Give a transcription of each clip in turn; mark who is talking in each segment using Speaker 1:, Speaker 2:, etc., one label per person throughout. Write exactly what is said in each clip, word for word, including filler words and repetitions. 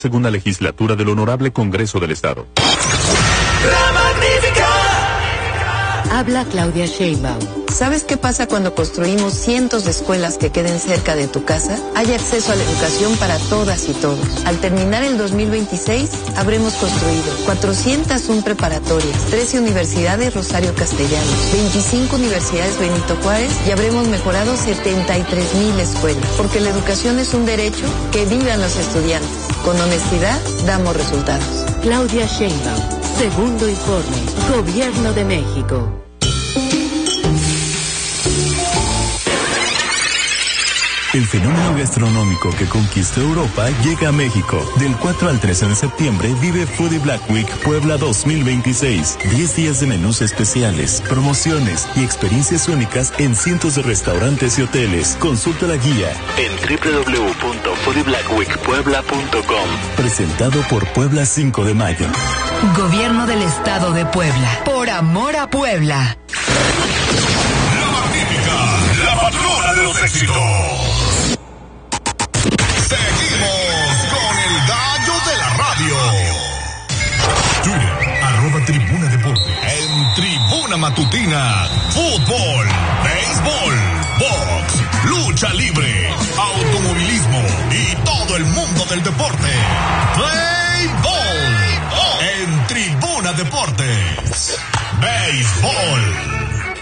Speaker 1: Segunda legislatura del Honorable Congreso del Estado.
Speaker 2: La Magnífica.
Speaker 3: Habla Claudia Sheinbaum. ¿Sabes qué pasa cuando construimos cientos de escuelas que queden cerca de tu casa? Hay acceso a la educación para todas y todos. Al terminar el dos mil veintiséis, habremos construido cuatrocientas una preparatorias, trece universidades Rosario Castellanos, veinticinco universidades Benito Juárez y habremos mejorado setenta y tres mil escuelas. Porque la educación es un derecho. Que vivan los estudiantes. Con honestidad, damos resultados.
Speaker 4: Claudia Sheinbaum. Segundo informe. Gobierno de México.
Speaker 5: El fenómeno gastronómico que conquistó Europa llega a México. Del cuatro al trece de septiembre vive Foodie Black Week Puebla dos mil veintiséis. diez días de menús especiales, promociones y experiencias únicas en cientos de restaurantes y hoteles. Consulta la guía en doble u doble u doble u punto foodie black week puebla punto com. Presentado por Puebla cinco de mayo.
Speaker 6: Gobierno del Estado de Puebla. Por amor a Puebla.
Speaker 2: La Magnífica, la patrona de los éxitos. Seguimos con el gallo de la radio. Twitter, arroba Tribuna Deportes. En Tribuna Matutina, fútbol, béisbol, box, lucha libre, automovilismo y todo el mundo del deporte. Play Ball. En Tribuna Deportes. Béisbol.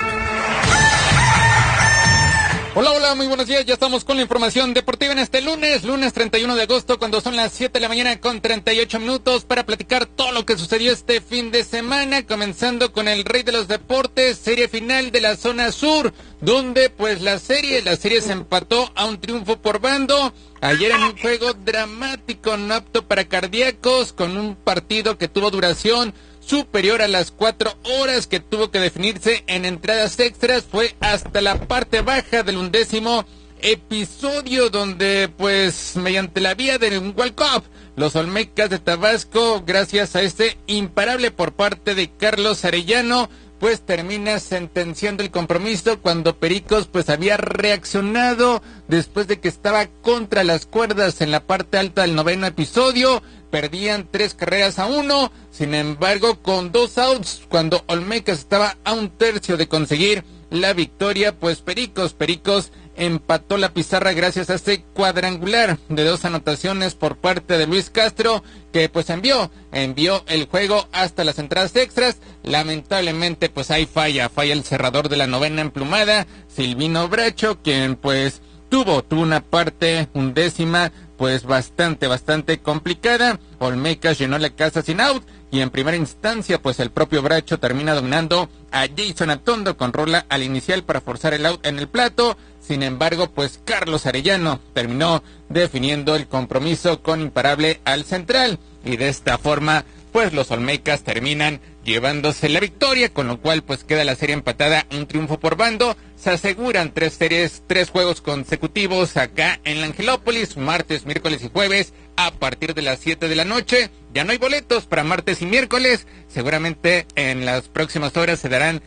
Speaker 7: Hola, hola, muy buenos días. Ya estamos con la información deportiva en este lunes, lunes treinta y uno de agosto, cuando son las siete de la mañana con treinta y ocho minutos para platicar todo lo que sucedió este fin de semana, comenzando con el rey de los deportes, serie final de la zona sur, donde pues la serie, la serie se empató a un triunfo por bando. Ayer en un juego dramático, no apto para cardíacos, con un partido que tuvo duración superior a las cuatro horas, que tuvo que definirse en entradas extras. Fue hasta la parte baja del undécimo episodio, donde pues mediante la vía de un walk-off, los Olmecas de Tabasco, gracias a este imparable por parte de Carlos Arellano, pues termina sentenciando el compromiso, cuando Pericos pues había reaccionado después de que estaba contra las cuerdas en la parte alta del noveno episodio. Perdían tres carreras a uno, sin embargo con dos outs, cuando Olmecas estaba a un tercio de conseguir la victoria, pues Pericos, Pericos empató la pizarra gracias a este cuadrangular de dos anotaciones por parte de Luis Castro, que pues envió, envió el juego hasta las entradas extras. Lamentablemente pues hay falla, falla el cerrador de la novena emplumada, Silvino Bracho, quien pues tuvo, tuvo una parte undécima pues bastante, bastante complicada. Olmecas llenó la casa sin out, y en primera instancia pues el propio Bracho termina dominando a Jason Atondo con rola al inicial para forzar el out en el plato. Sin embargo pues Carlos Arellano terminó definiendo el compromiso con imparable al central, y de esta forma pues los Olmecas terminan llevándose la victoria, con lo cual pues queda la serie empatada, un triunfo por bando. Se aseguran tres series, tres juegos consecutivos acá en la Angelópolis, martes, miércoles y jueves a partir de las siete de la noche. Ya no hay boletos para martes y miércoles, seguramente en las próximas horas se darán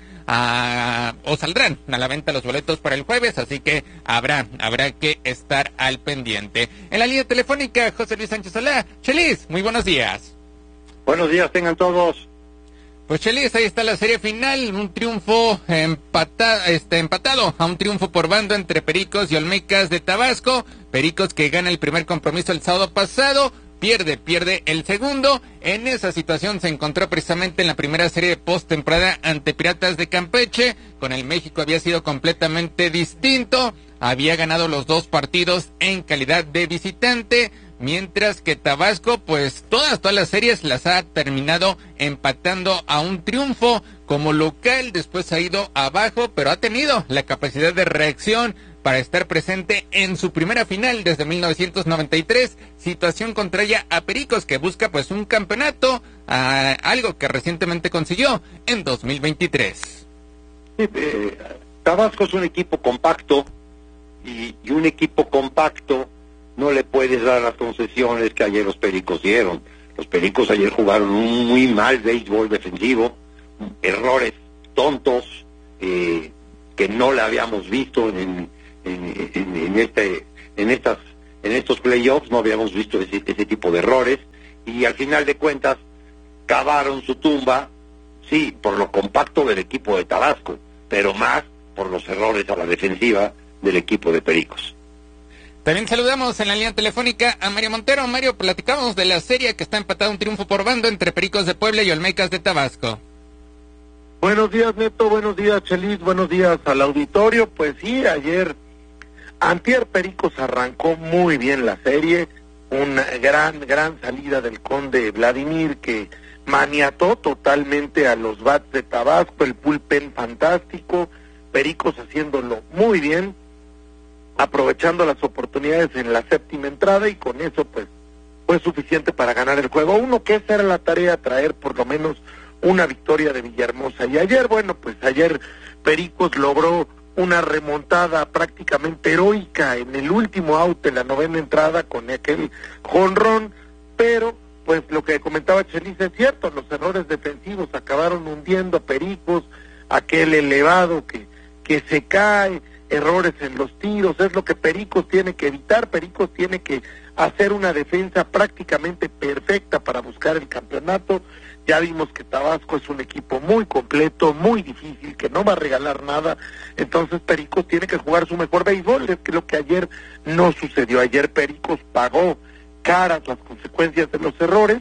Speaker 7: a, o saldrán a la venta los boletos para el jueves, así que habrá, habrá que estar al pendiente. En la línea telefónica, José Luis Sánchez Solá. Chelis, muy buenos días.
Speaker 8: Buenos días, tengan todos.
Speaker 7: Pues Chelis, ahí está la serie final, un triunfo empata, este, empatado a un triunfo por bando entre Pericos y Olmecas de Tabasco. Pericos que gana el primer compromiso el sábado pasado, pierde, pierde el segundo. En esa situación se encontró precisamente en la primera serie de postemporada ante Piratas de Campeche. Con el México había sido completamente distinto, había ganado los dos partidos en calidad de visitante, mientras que Tabasco pues todas, todas las series las ha terminado empatando a un triunfo. Como local después ha ido abajo, pero ha tenido la capacidad de reacción para estar presente en su primera final desde mil novecientos noventa y tres, situación contraria a Pericos, que busca pues un campeonato, a algo que recientemente consiguió en dos mil veintitrés.
Speaker 8: Sí, eh, Tabasco es un equipo compacto, y, y un equipo compacto no le puedes dar las concesiones que ayer los Pericos dieron. Los Pericos ayer jugaron un muy mal béisbol defensivo, errores tontos eh, que no le habíamos visto en, en, en, en este en estas en estos playoffs no habíamos visto ese, ese tipo de errores, y al final de cuentas cavaron su tumba, sí, por lo compacto del equipo de Tabasco, pero más por los errores a la defensiva del equipo de Pericos.
Speaker 7: También saludamos en la línea telefónica a Mario Montero. Mario, platicamos de la serie que está empatada un triunfo por bando entre Pericos de Puebla y Olmecas de Tabasco.
Speaker 9: Buenos días, Neto, buenos días, Chelis, buenos días al auditorio. Pues sí, ayer antier Pericos arrancó muy bien la serie, una gran, gran salida del Conde Vladimir que maniató totalmente a los bats de Tabasco, el bullpen fantástico, Pericos haciéndolo muy bien, aprovechando las oportunidades en la séptima entrada, y con eso pues fue suficiente para ganar el juego uno, que esa era la tarea, traer por lo menos una victoria de Villahermosa. Y ayer, bueno, pues ayer Pericos logró una remontada prácticamente heroica en el último out de la novena entrada con aquel jonrón, pero pues lo que comentaba Chelis es cierto, los errores defensivos acabaron hundiendo a Pericos, aquel elevado que, que se cae, errores en los tiros, es lo que Pericos tiene que evitar. Pericos tiene que hacer una defensa prácticamente perfecta para buscar el campeonato. Ya vimos que Tabasco es un equipo muy completo, muy difícil, que no va a regalar nada, entonces Pericos tiene que jugar su mejor béisbol, es que lo que ayer no sucedió. Ayer Pericos pagó caras las consecuencias de los errores,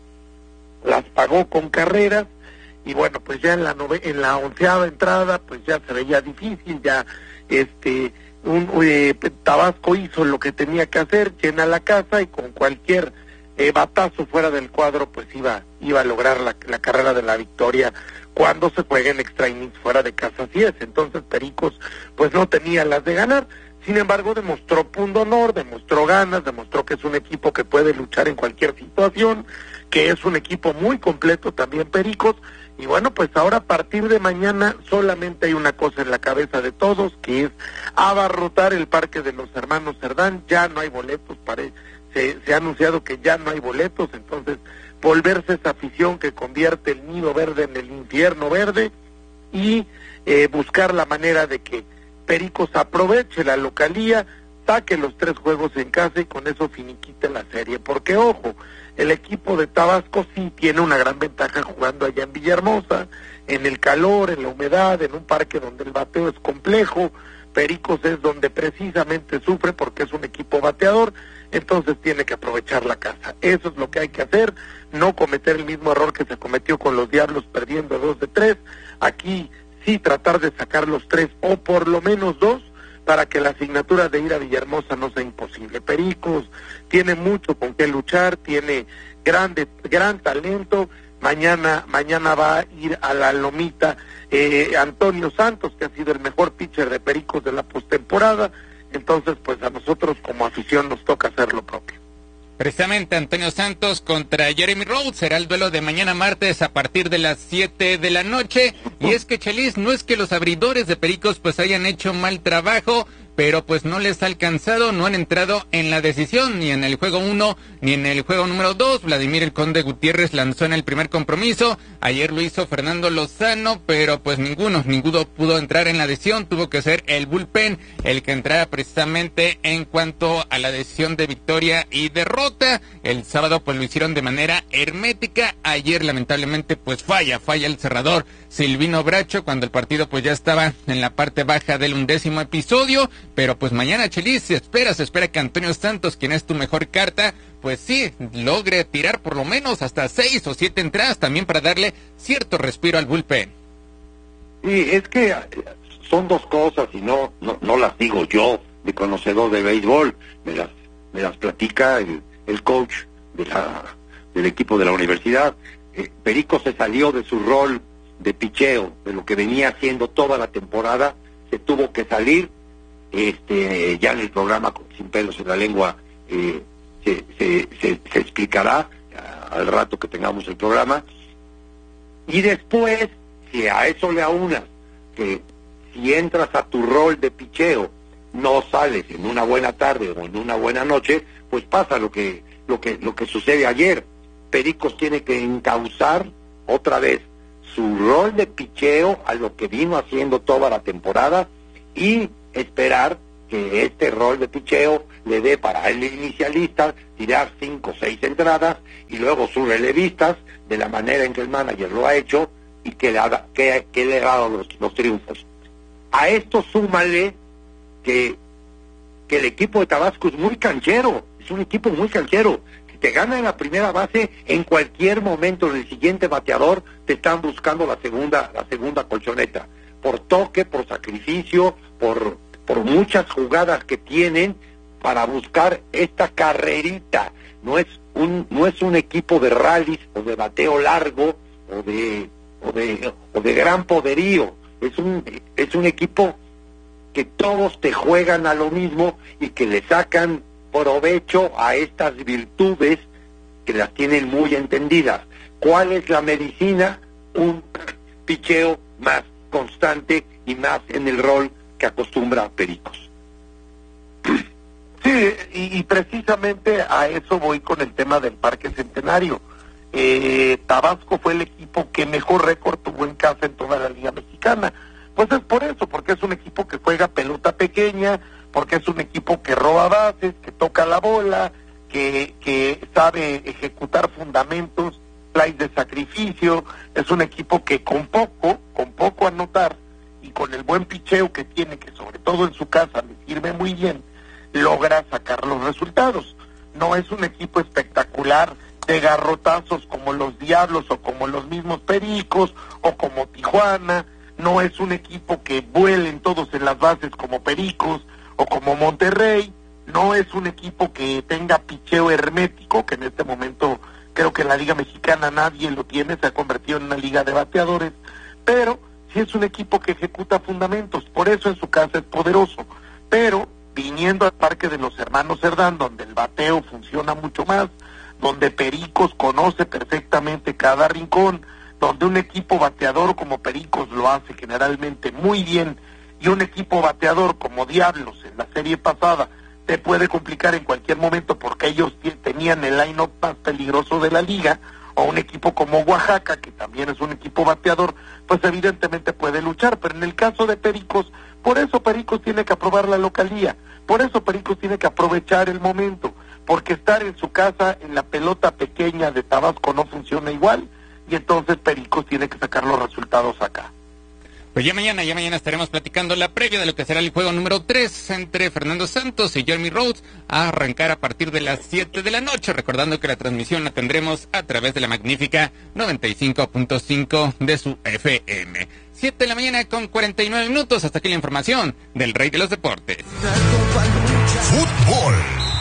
Speaker 9: las pagó con carreras, y bueno, pues ya en la nove en la onceava entrada, pues ya se veía difícil, ya este un eh, Tabasco hizo lo que tenía que hacer, llena la casa, y con cualquier eh, batazo fuera del cuadro, pues iba iba a lograr la, la carrera de la victoria cuando se juega en extra innings fuera de casa, así es. Entonces Pericos pues no tenía las de ganar, sin embargo demostró punto honor, demostró ganas, demostró que es un equipo que puede luchar en cualquier situación, que es un equipo muy completo también Pericos. Y bueno, pues ahora a partir de mañana solamente hay una cosa en la cabeza de todos, que es abarrotar el Parque de los Hermanos Cerdán. Ya no hay boletos, pare... se, se ha anunciado que ya no hay boletos, entonces volverse esa afición que convierte el nido verde en el infierno verde, y eh, buscar la manera de que Pericos aproveche la localía, saque los tres juegos en casa y con eso finiquite la serie, porque ojo, el equipo de Tabasco sí tiene una gran ventaja jugando allá en Villahermosa, en el calor, en la humedad, en un parque donde el bateo es complejo. Pericos es donde precisamente sufre porque es un equipo bateador, entonces tiene que aprovechar la casa. Eso es lo que hay que hacer, no cometer el mismo error que se cometió con los Diablos perdiendo dos de tres. Aquí sí tratar de sacar los tres o por lo menos dos, para que la asignatura de ir a Villahermosa no sea imposible. Pericos tiene mucho con qué luchar, tiene grande, gran talento. Mañana, mañana va a ir a la lomita eh, Antonio Santos, que ha sido el mejor pitcher de Pericos de la postemporada. Entonces, pues a nosotros como afición nos toca hacer lo propio.
Speaker 7: Precisamente Antonio Santos contra Jeremy Rhodes será el duelo de mañana martes a partir de las siete de la noche. Y es que, Chelis, no es que los abridores de Pericos pues hayan hecho mal trabajo, pero pues no les ha alcanzado, no han entrado en la decisión, ni en el juego uno, ni en el juego número dos. Vladimir el Conde Gutiérrez lanzó en el primer compromiso, ayer lo hizo Fernando Lozano, pero pues ninguno, ninguno pudo entrar en la decisión, tuvo que ser el bullpen el que entrara precisamente en cuanto a la decisión de victoria y derrota. El sábado pues lo hicieron de manera hermética, ayer lamentablemente pues falla, falla el cerrador Silvino Bracho cuando el partido pues ya estaba en la parte baja del undécimo episodio. Pero pues mañana, Chelis, se espera, se espera que Antonio Santos, quien es tu mejor carta, pues sí, logre tirar por lo menos hasta seis o siete entradas también para darle cierto respiro al bullpen.
Speaker 8: Sí, es que son dos cosas y no, no, no las digo yo, de conocedor de béisbol, me las, me las platica el, el coach de la, del equipo de la universidad. Eh, Perico se salió de su rol de picheo, de lo que venía haciendo toda la temporada, se tuvo que salir. Este, ya en el programa Sin Pelos en la Lengua eh, se, se, se, se explicará a, al rato que tengamos el programa. Y después, si a eso le aunas que si entras a tu rol de picheo no sales en una buena tarde o en una buena noche, pues pasa lo que lo que lo que sucede ayer. Pericos tiene que encauzar otra vez su rol de picheo a lo que vino haciendo toda la temporada y esperar que este rol de picheo le dé para el inicialista tirar cinco o seis entradas y luego sus relevistas de la manera en que el manager lo ha hecho y que le ha, que, que le ha dado los, los triunfos. A esto súmale que, que el equipo de Tabasco es muy canchero, es un equipo muy canchero. Si te gana en la primera base, en cualquier momento en el siguiente bateador te están buscando la segunda, la segunda colchoneta, por toque, por sacrificio, por por muchas jugadas que tienen para buscar esta carrerita. No es un no es un equipo de rallies o de bateo largo o de o de o de gran poderío. Es un es un equipo que todos te juegan a lo mismo y que le sacan provecho a estas virtudes que las tienen muy entendidas. ¿Cuál es la medicina? Un picheo más constante y más en el rol que acostumbra Pericos.
Speaker 9: Sí, y, y precisamente a eso voy con el tema del Parque Centenario. Eh, Tabasco fue el equipo que mejor récord tuvo en casa en toda la Liga Mexicana. Pues es por eso, porque es un equipo que juega pelota pequeña, porque es un equipo que roba bases, que toca la bola, que, que sabe ejecutar fundamentos, plays de sacrificio. Es un equipo que con poco, con poco anotar, y con el buen picheo que tiene, que sobre todo en su casa le sirve muy bien, logra sacar los resultados. No es un equipo espectacular de garrotazos como los Diablos o como los mismos Pericos o como Tijuana. No es un equipo que vuelen todos en las bases como Pericos o como Monterrey. No es un equipo que tenga picheo hermético, que en este momento creo que en la Liga Mexicana nadie lo tiene, se ha convertido en una liga de bateadores, pero sí es un equipo que ejecuta fundamentos, por eso en su casa es poderoso. Pero viniendo al Parque de los Hermanos Cerdán, donde el bateo funciona mucho más, donde Pericos conoce perfectamente cada rincón, donde un equipo bateador como Pericos lo hace generalmente muy bien, y un equipo bateador como Diablos en la serie pasada te puede complicar en cualquier momento porque ellos tenían el line-up más peligroso de la liga, o un equipo como Oaxaca, que también es un equipo bateador, pues evidentemente puede luchar. Pero en el caso de Pericos, por eso Pericos tiene que aprobar la localía, por eso Pericos tiene que aprovechar el momento, porque estar en su casa en la pelota pequeña de Tabasco no funciona igual, y entonces Pericos tiene que sacar los resultados acá.
Speaker 7: Pues ya mañana, ya mañana estaremos platicando la previa de lo que será el juego número tres entre Fernando Santos y Jeremy Rhodes, a arrancar a partir de las siete de la noche, recordando que la transmisión la tendremos a través de la magnífica noventa y cinco punto cinco de su F M. siete de la mañana con cuarenta y nueve minutos, hasta aquí la información del Rey de los Deportes.
Speaker 2: Fútbol.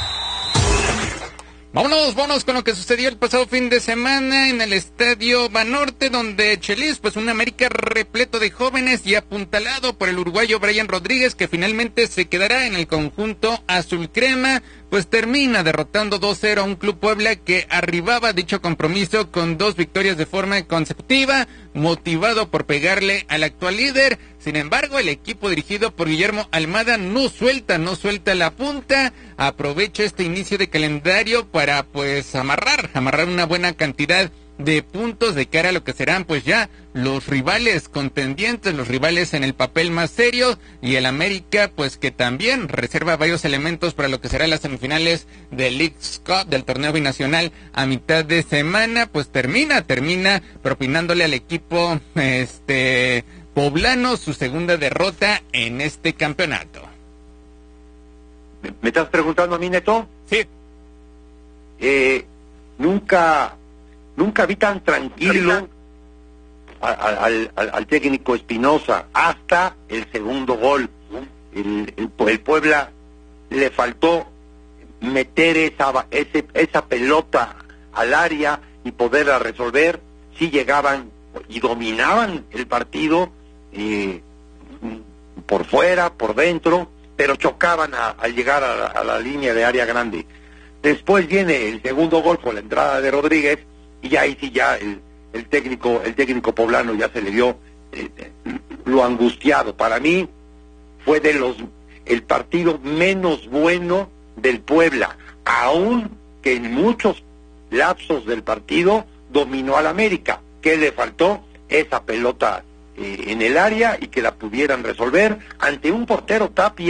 Speaker 7: Vámonos, vámonos con lo que sucedió el pasado fin de semana en el Estadio Banorte, donde Chelis, pues un América repleto de jóvenes y apuntalado por el uruguayo Brian Rodríguez, que finalmente se quedará en el conjunto azul crema, pues termina derrotando dos cero a un Club Puebla que arribaba a dicho compromiso con dos victorias de forma consecutiva, motivado por pegarle al actual líder. Sin embargo, el equipo dirigido por Guillermo Almada no suelta, no suelta la punta, aprovecha este inicio de calendario para pues amarrar, amarrar una buena cantidad de puntos de cara a lo que serán pues ya los rivales contendientes, los rivales en el papel más serio, y el América pues que también reserva varios elementos para lo que serán las semifinales del Leagues Cup, del torneo binacional, a mitad de semana, pues termina, termina propinándole al equipo este poblano su segunda derrota en este campeonato.
Speaker 8: ¿Me, me estás preguntando a mí, Neto?
Speaker 7: Sí.
Speaker 8: Eh, nunca, nunca vi tan tranquilo al, al, al, al técnico Espinosa hasta el segundo gol. El, el, el Puebla le faltó meter esa, ese, esa pelota al área y poderla resolver. Sí llegaban y dominaban el partido, eh, por fuera, por dentro, pero chocaban a, al llegar a la, a la línea de área grande. Después viene el segundo gol por la entrada de Rodríguez, y ahí sí ya el, el técnico el técnico poblano ya se le dio eh, lo angustiado. Para mí fue de los el partido menos bueno del Puebla, aun que en muchos lapsos del partido dominó al América. ¿Qué le faltó? Esa pelota eh, en el área, y que la pudieran resolver ante un portero Tapia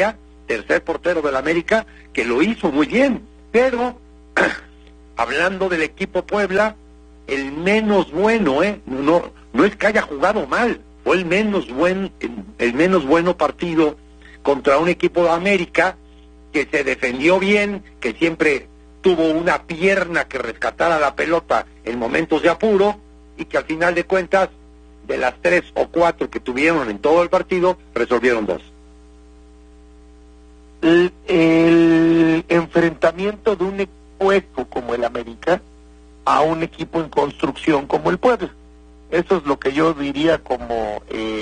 Speaker 8: tercer portero del América, que lo hizo muy bien, pero hablando del equipo Puebla, el menos bueno, ¿eh? No, no es que haya jugado mal, fue el menos buen, el menos bueno partido contra un equipo de América que se defendió bien, que siempre tuvo una pierna que rescatara la pelota en momentos de apuro, y que al final de cuentas, de las tres o cuatro que tuvieron en todo el partido, resolvieron dos.
Speaker 9: El, el enfrentamiento de un equipo como el América a un equipo en construcción como el Puebla. Eso es lo que yo diría como eh,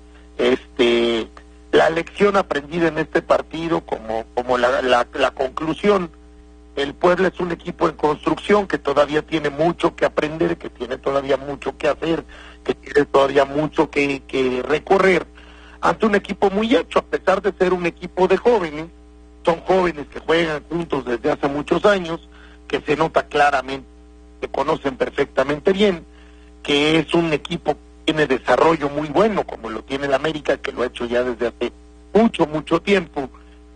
Speaker 9: este la lección aprendida en este partido, como como la, la, la conclusión. El Puebla es un equipo en construcción que todavía tiene mucho que aprender, que tiene todavía mucho que hacer, que tiene todavía mucho que, que recorrer ante un equipo muy hecho, a pesar de ser un equipo de jóvenes. Son jóvenes que juegan juntos desde hace muchos años, que se nota claramente, que conocen perfectamente bien, que es un equipo que tiene desarrollo muy bueno, como lo tiene el América, que lo ha hecho ya desde hace mucho, mucho tiempo,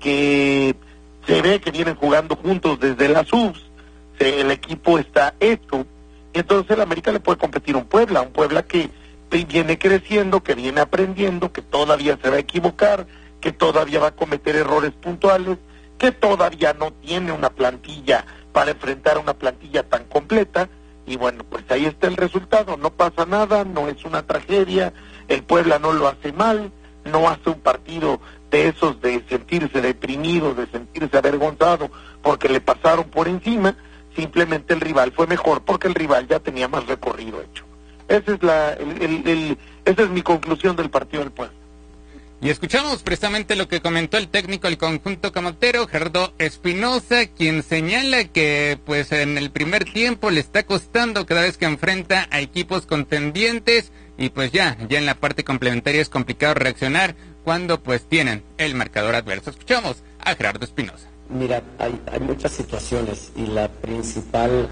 Speaker 9: que se ve que vienen jugando juntos desde las subs, se, el equipo está hecho, y entonces el América le puede competir a un Puebla, un Puebla que viene creciendo, que viene aprendiendo, que todavía se va a equivocar, que todavía va a cometer errores puntuales, que todavía no tiene una plantilla para enfrentar a una plantilla tan completa, y bueno, pues ahí está el resultado, no pasa nada, no es una tragedia, el Puebla no lo hace mal, no hace un partido de esos de sentirse deprimido, de sentirse avergonzado porque le pasaron por encima, simplemente el rival fue mejor porque el rival ya tenía más recorrido hecho. Esa es la, el, el, el, esa es mi conclusión del partido del Puebla.
Speaker 7: Y escuchamos precisamente lo que comentó el técnico del conjunto camotero, Gerardo Espinoza, quien señala que pues en el primer tiempo le está costando cada vez que enfrenta a equipos contendientes, y pues ya, ya en la parte complementaria es complicado reaccionar cuando pues tienen el marcador adverso. Escuchamos a Gerardo Espinoza.
Speaker 10: Mira, hay, hay muchas situaciones, y la principal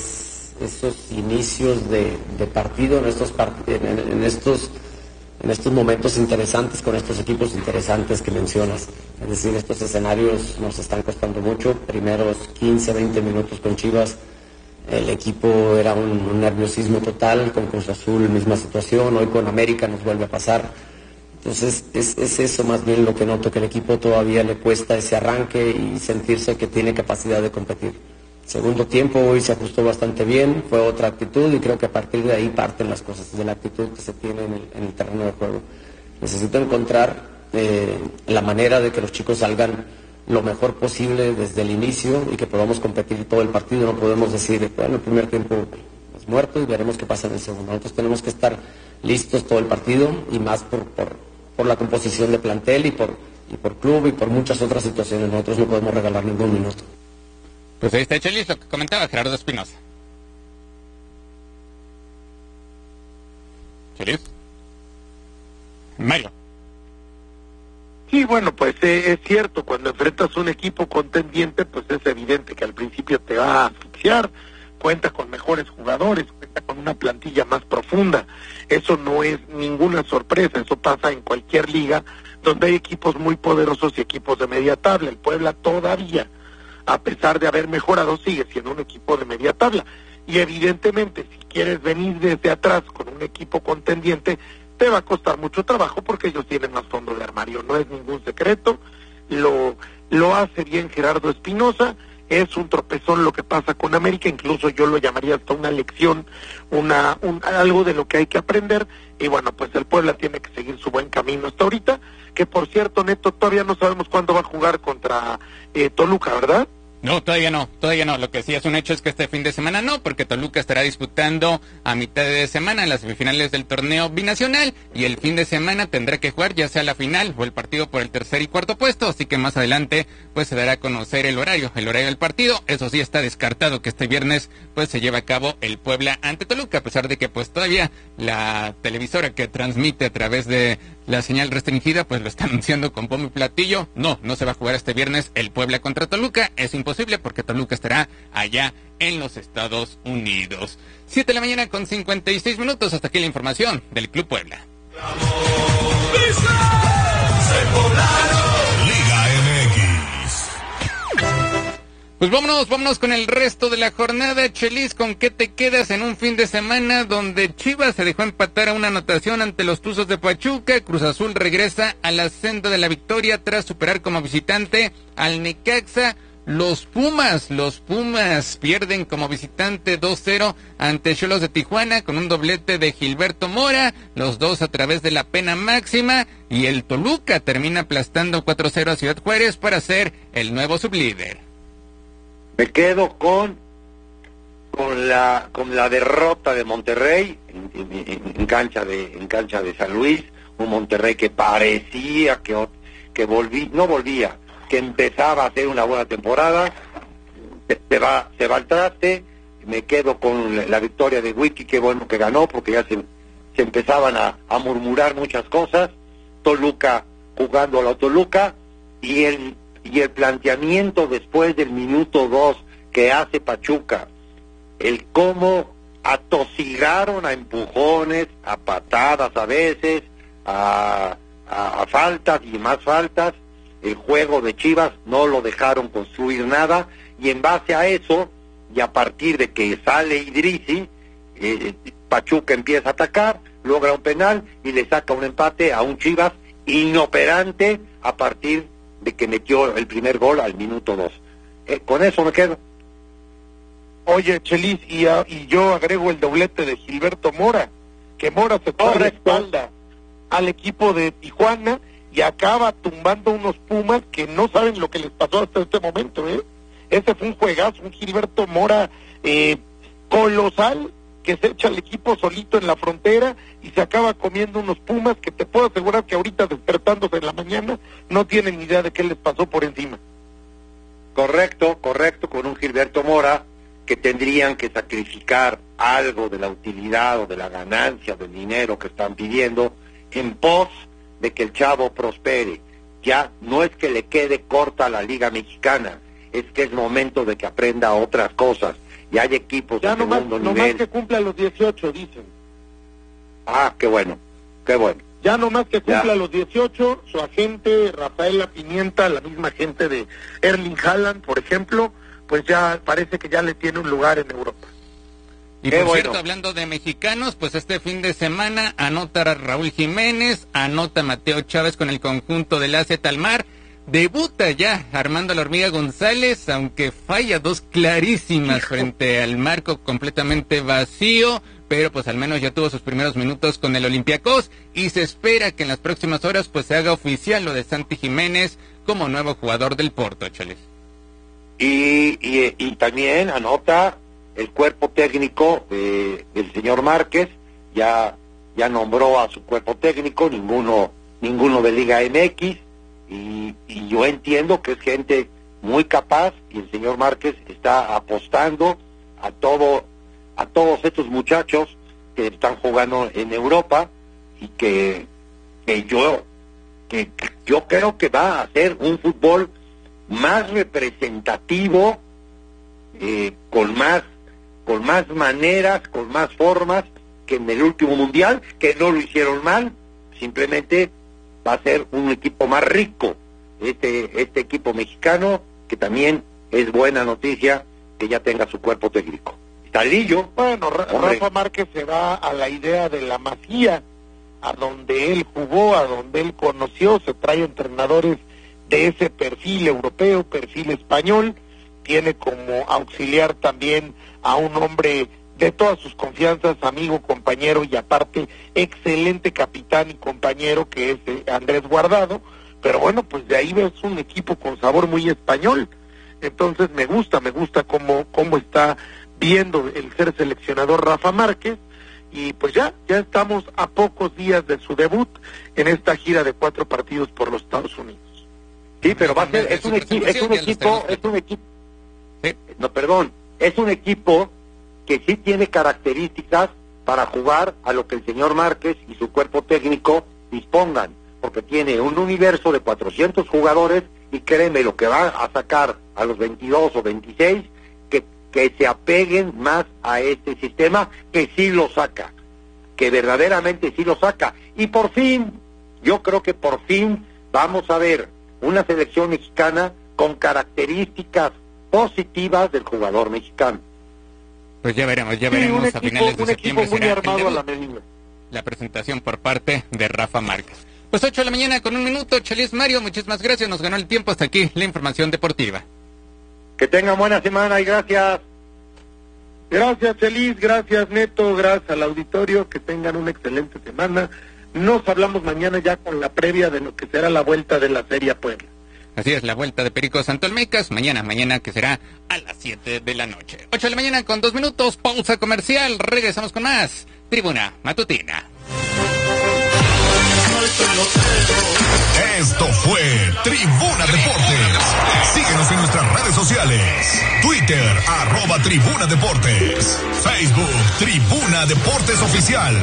Speaker 10: es esos inicios de, de partido en estos, part en, en, estos, en estos momentos interesantes, con estos equipos interesantes que mencionas. Es decir, estos escenarios nos están costando mucho. Primeros quince, veinte minutos con Chivas, el equipo era un, un nerviosismo total. Con Cruz Azul, misma situación. Hoy con América nos vuelve a pasar. Entonces es, es eso más bien lo que noto, que el equipo todavía le cuesta ese arranque y sentirse que tiene capacidad de competir. Segundo tiempo hoy se ajustó bastante bien, fue otra actitud, y creo que a partir de ahí parten las cosas, de la actitud que se tiene en el, en el terreno de juego. Necesito encontrar eh, la manera de que los chicos salgan lo mejor posible desde el inicio y que podamos competir todo el partido. No podemos decir, bueno, el primer tiempo es muerto y veremos qué pasa en el segundo. Nosotros tenemos que estar listos todo el partido, y más por... por por la composición de plantel y por y por club y por muchas otras situaciones. Nosotros no podemos regalar ningún minuto.
Speaker 7: Pues ahí está, Chelis, lo que comentaba Gerardo Espinoza. Chelis. Mario.
Speaker 9: Sí, bueno, pues eh, es cierto, cuando enfrentas un equipo contendiente, pues es evidente que al principio te va a asfixiar, cuenta con mejores jugadores, cuenta con una plantilla más profunda. Eso no es ninguna sorpresa, eso pasa en cualquier liga donde hay equipos muy poderosos y equipos de media tabla. El Puebla todavía, a pesar de haber mejorado, sigue siendo un equipo de media tabla. Y evidentemente, si quieres venir desde atrás con un equipo contendiente, te va a costar mucho trabajo porque ellos tienen más fondo de armario. No es ningún secreto, lo, lo hace bien Gerardo Espinoza. Es un tropezón lo que pasa con América, incluso yo lo llamaría hasta una lección, una un, algo de lo que hay que aprender. Y bueno, pues el Puebla tiene que seguir su buen camino hasta ahorita, que por cierto, Neto, todavía no sabemos cuándo va a jugar contra eh, Toluca, ¿verdad?
Speaker 7: No, todavía no, todavía no. Lo que sí es un hecho es que este fin de semana no, porque Toluca estará disputando a mitad de semana en las semifinales del torneo binacional, y el fin de semana tendrá que jugar ya sea la final o el partido por el tercer y cuarto puesto, así que más adelante pues se dará a conocer el horario, el horario del partido. Eso sí, está descartado que este viernes pues se lleve a cabo el Puebla ante Toluca, a pesar de que pues todavía la televisora que transmite a través de la señal restringida pues lo está anunciando con bombo y platillo. No, no se va a jugar este viernes el Puebla contra Toluca, es imposible porque Toluca estará allá en los Estados Unidos. siete de la mañana con cincuenta y seis minutos, hasta aquí la información del Club Puebla.
Speaker 2: Liga M
Speaker 7: Pues vámonos, vámonos con el resto de la jornada. Chelis, ¿con qué te quedas en un fin de semana donde Chivas se dejó empatar a una anotación ante los Tuzos de Pachuca? Cruz Azul regresa a la senda de la victoria tras superar como visitante al Necaxa. Los Pumas, los Pumas pierden como visitante dos cero ante Xolos de Tijuana con un doblete de Gilberto Mora, los dos a través de la pena máxima, y el Toluca termina aplastando cuatro cero a Ciudad Juárez para ser el nuevo sublíder.
Speaker 8: Me quedo con con la con la derrota de Monterrey en, en, en cancha de en cancha de San Luis, un Monterrey que parecía que que volví, no volvía, que empezaba a hacer una buena temporada, se, se va se va al traste. Me quedo con la victoria de Wiki, qué bueno que ganó, porque ya se, se empezaban a, a murmurar muchas cosas. Toluca jugando a la Toluca, y el y el planteamiento después del minuto dos que hace Pachuca, el cómo atosigaron a empujones, a patadas a veces, a, a, a faltas y más faltas, el juego de Chivas no lo dejaron construir nada, y en base a eso, y a partir de que sale Idrissi, eh, Pachuca empieza a atacar, logra un penal y le saca un empate a un Chivas inoperante a partir de que metió el primer gol al minuto dos. Eh, con eso me quedo.
Speaker 9: Oye, Chelis, y, a, y yo agrego el doblete de Gilberto Mora, que Mora se pone la espalda al equipo de Tijuana y acaba tumbando unos Pumas que no saben lo que les pasó hasta este momento, ¿eh? Ese fue un juegazo, un Gilberto Mora eh, colosal, que se echa al equipo solito en la frontera y se acaba comiendo unos Pumas que te puedo asegurar que ahorita despertándose en la mañana no tienen ni idea de qué les pasó por encima.
Speaker 8: Correcto, correcto, con un Gilberto Mora que tendrían que sacrificar algo de la utilidad o de la ganancia del dinero que están pidiendo en pos de que el chavo prospere. Ya no es que le quede corta la Liga Mexicana, es que es momento de que aprenda otras cosas. Y hay equipos
Speaker 9: ya
Speaker 8: de
Speaker 9: no
Speaker 8: segundo
Speaker 9: más, no
Speaker 8: nivel.
Speaker 9: más que cumpla los dieciocho, dicen.
Speaker 8: Ah, qué bueno, qué bueno.
Speaker 9: Ya no más que cumpla
Speaker 8: ya.
Speaker 9: los dieciocho, su agente Rafaela Pimienta, la misma agente de Erling Haaland, por ejemplo, pues ya parece que ya le tiene un lugar en Europa.
Speaker 7: Y
Speaker 8: qué
Speaker 7: por
Speaker 8: bueno.
Speaker 7: cierto, hablando de mexicanos, pues este fin de semana anota Raúl Jiménez, anota Mateo Chávez con el conjunto del A Z Almar. Debuta ya Armando La Hormiga González, aunque falla dos clarísimas Hijo. frente al marco completamente vacío, pero pues al menos ya tuvo sus primeros minutos con el Olympiacos, y se espera que en las próximas horas pues se haga oficial lo de Santi Jiménez como nuevo jugador del Porto, Chales.
Speaker 8: Y, y, y también anota el cuerpo técnico de, del señor Márquez, ya ya nombró a su cuerpo técnico, ninguno ninguno de Liga M X. Y, y yo entiendo que es gente muy capaz, y el señor Márquez está apostando a todo a todos estos muchachos que están jugando en Europa, y que, que yo que, que yo creo que va a hacer un fútbol más representativo, eh, con más con más maneras, con más formas que en el último mundial, que no lo hicieron mal, simplemente va a ser un equipo más rico, este este equipo mexicano, que también es buena noticia que ya tenga su cuerpo técnico. Está Lillo.
Speaker 9: Bueno, Rafa Márquez se va a la idea de la Masía, a donde él jugó, a donde él conoció, se trae entrenadores de ese perfil europeo, perfil español, tiene como auxiliar también a un hombre de todas sus confianzas, amigo, compañero y aparte excelente capitán y compañero, que es eh, Andrés Guardado. Pero bueno, pues de ahí ves un equipo con sabor muy español. Entonces me gusta, me gusta cómo, cómo está viendo el ser seleccionador Rafa Márquez, y pues ya, ya estamos a pocos días de su debut en esta gira de cuatro partidos por los Estados Unidos.
Speaker 8: Sí, pero va a ser, es un, equi es un equipo, es un equipo, ¿sí? no, perdón, es un equipo que sí tiene características para jugar a lo que el señor Márquez y su cuerpo técnico dispongan, porque tiene un universo de cuatrocientos jugadores, y créeme, lo que va a sacar a los veintidós o veintiséis, que, que se apeguen más a este sistema, que sí lo saca, que verdaderamente sí lo saca. Y por fin, yo creo que por fin vamos a ver una selección mexicana con características positivas del jugador mexicano.
Speaker 7: Pues ya veremos, ya
Speaker 9: Sí,
Speaker 7: veremos
Speaker 9: un
Speaker 7: a
Speaker 9: equipo,
Speaker 7: finales de
Speaker 9: un equipo
Speaker 7: septiembre
Speaker 9: muy
Speaker 7: será el
Speaker 9: armado a
Speaker 7: debut,
Speaker 9: la medida.
Speaker 7: la presentación por parte de Rafa Márquez. Pues ocho de la mañana con un minuto, Chelis Mario, muchísimas gracias, nos ganó el tiempo, hasta aquí la información deportiva.
Speaker 8: Que tengan buena semana y gracias.
Speaker 9: Gracias, Chelis, gracias, Neto, gracias al auditorio, que tengan una excelente semana. Nos hablamos mañana ya con la previa de lo que será la vuelta de la Serie Puebla.
Speaker 7: Así es, la vuelta de Pericos Santo Olmecas, mañana, mañana que será a las siete de la noche. ocho de la mañana con dos minutos, pausa comercial, regresamos con más Tribuna Matutina.
Speaker 2: Esto fue Tribuna Deportes. Síguenos en nuestras redes sociales. Twitter, arroba Tribuna Deportes. Facebook, Tribuna Deportes Oficial.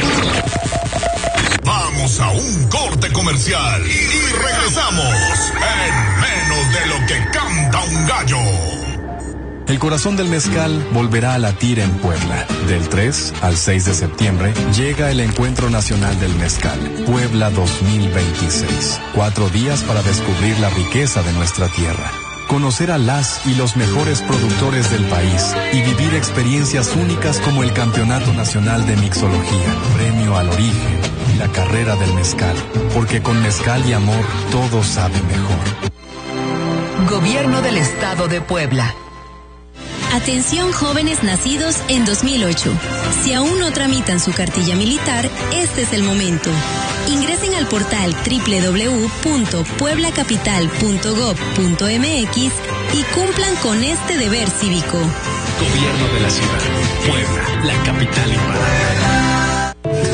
Speaker 2: Vamos a un corte comercial y regresamos en menos de lo que canta un gallo.
Speaker 5: El corazón del mezcal volverá a latir en Puebla. Del tres al seis de septiembre llega el Encuentro Nacional del Mezcal, Puebla dos mil veintiséis. Cuatro días para descubrir la riqueza de nuestra tierra, conocer a las y los mejores productores del país y vivir experiencias únicas como el Campeonato Nacional de Mixología, Premio al Origen y la Carrera del Mezcal. Porque con mezcal y amor todo sabe mejor.
Speaker 6: Gobierno del Estado de Puebla.
Speaker 11: Atención jóvenes nacidos en dos mil ocho. Si aún no tramitan su cartilla militar, este es el momento. Ingresen al portal doble u doble u doble u punto puebla capital punto gob punto eme equis y cumplan con este deber cívico.
Speaker 12: Gobierno de la ciudad. Puebla, la capital hispana.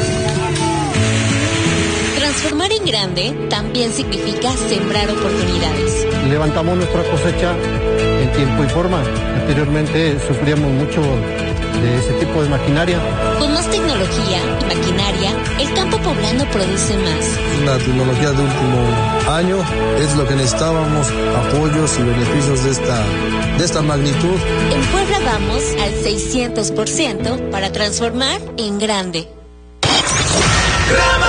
Speaker 11: Transformar en grande también significa sembrar oportunidades.
Speaker 13: Levantamos nuestra cosecha en tiempo y forma. Anteriormente sufríamos mucho de ese tipo de maquinaria.
Speaker 11: Con más tecnología y maquinaria, el campo poblano produce más.
Speaker 14: La tecnología de último año es lo que necesitábamos, apoyos y beneficios de esta, de esta magnitud.
Speaker 11: En Puebla vamos al seiscientos por ciento para transformar en grande.
Speaker 2: ¡Grama!